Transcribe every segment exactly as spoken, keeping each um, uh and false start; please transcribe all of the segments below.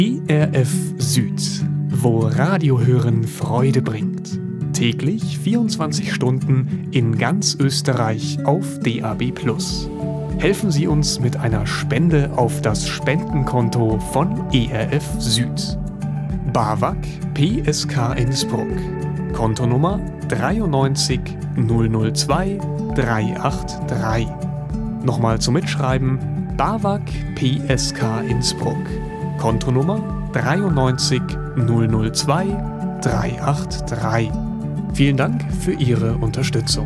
E R F Süd, wo Radiohören Freude bringt. Täglich vierundzwanzig Stunden in ganz Österreich auf D A B plus. Helfen Sie uns mit einer Spende auf das Spendenkonto von E R F Süd. BAWAG P S K Innsbruck. Kontonummer dreiundneunzig null null zwei drei acht drei. Nochmal zum Mitschreiben: BAWAG P S K Innsbruck. Kontonummer dreiundneunzig null null zwei drei acht drei. Vielen Dank für Ihre Unterstützung.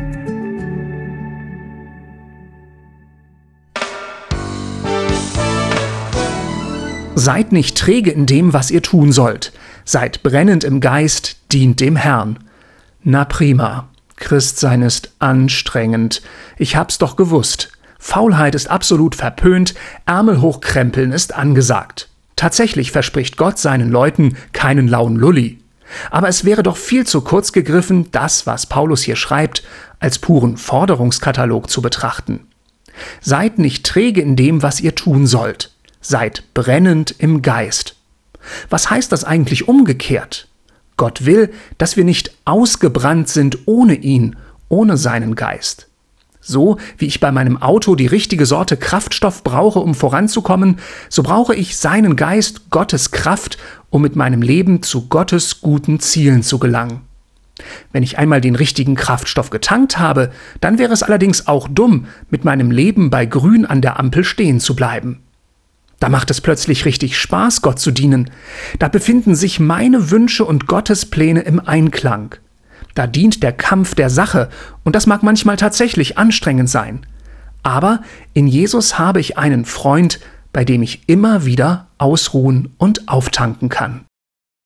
Seid nicht träge in dem, was ihr tun sollt. Seid brennend im Geist, dient dem Herrn. Na prima. Christsein ist anstrengend. Ich hab's doch gewusst. Faulheit ist absolut verpönt, Ärmel hochkrempeln ist angesagt. Tatsächlich verspricht Gott seinen Leuten keinen lauen Lulli. Aber es wäre doch viel zu kurz gegriffen, das, was Paulus hier schreibt, als puren Forderungskatalog zu betrachten. Seid nicht träge in dem, was ihr tun sollt. Seid brennend im Geist. Was heißt das eigentlich umgekehrt? Gott will, dass wir nicht ausgebrannt sind ohne ihn, ohne seinen Geist. So wie ich bei meinem Auto die richtige Sorte Kraftstoff brauche, um voranzukommen, so brauche ich seinen Geist, Gottes Kraft, um mit meinem Leben zu Gottes guten Zielen zu gelangen. Wenn ich einmal den richtigen Kraftstoff getankt habe, dann wäre es allerdings auch dumm, mit meinem Leben bei Grün an der Ampel stehen zu bleiben. Da macht es plötzlich richtig Spaß, Gott zu dienen. Da befinden sich meine Wünsche und Gottes Pläne im Einklang. Da dient der Kampf der Sache, und das mag manchmal tatsächlich anstrengend sein. Aber in Jesus habe ich einen Freund, bei dem ich immer wieder ausruhen und auftanken kann.